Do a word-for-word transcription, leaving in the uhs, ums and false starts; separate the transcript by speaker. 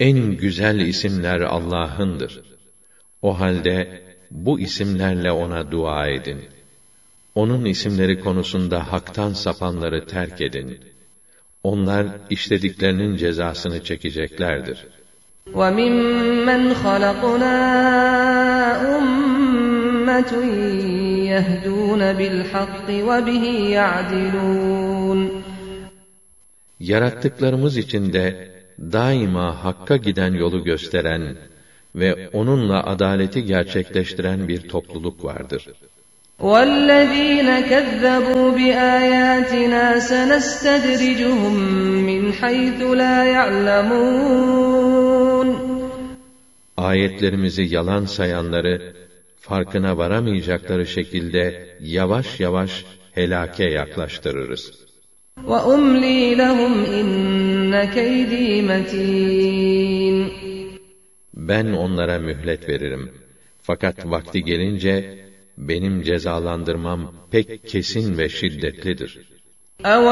Speaker 1: En güzel isimler Allah'ındır. O halde bu isimlerle ona dua edin. Onun isimleri konusunda haktan sapanları terk edin. Onlar işlediklerinin cezasını çekeceklerdir.
Speaker 2: وَمِمَّنْ خَلَقْنَا أُمَّةٌ يَهْدُونَ بِالْحَقِّ وَبِهِ يَعْدِلُونَ
Speaker 1: Yarattıklarımız içinde daima hakka giden yolu gösteren ve onunla adaleti gerçekleştiren bir topluluk vardır.
Speaker 2: وَالَّذ۪ينَ كَذَّبُوا بِآيَاتِنَا سَنَسْتَدْرِجُهُمْ مِنْ حَيْثُ لَا يَعْلَمُونَ
Speaker 1: Ayetlerimizi yalan sayanları, farkına varamayacakları şekilde yavaş yavaş helake yaklaştırırız.
Speaker 2: وَأُمْلِي لَهُمْ اِنَّ كَيْد۪ي مَت۪ينٌ
Speaker 1: Ben onlara mühlet veririm. Fakat vakti gelince, benim cezalandırmam pek kesin ve şiddetlidir.